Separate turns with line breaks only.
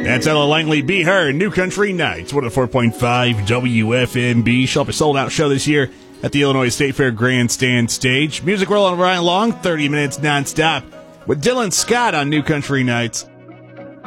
That's Ella Langley, Be Her, New Country Nights, 104.5 WFNB. She'll have a sold-out show this year at the Illinois State Fair Grandstand stage. Music rolling right along, 30 minutes nonstop with Dylan Scott on New Country Nights.